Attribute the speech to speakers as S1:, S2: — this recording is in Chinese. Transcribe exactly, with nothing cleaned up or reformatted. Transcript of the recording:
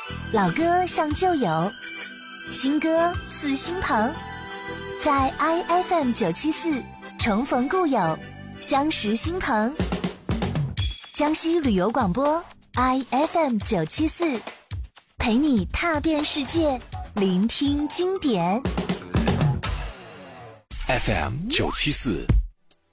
S1: 老歌像旧友，新歌似新朋，在 I F M 九七四重逢故友，相识新朋。江西旅游广播 I F M 九七四，陪你踏遍世界，聆听经典。
S2: F M 九七四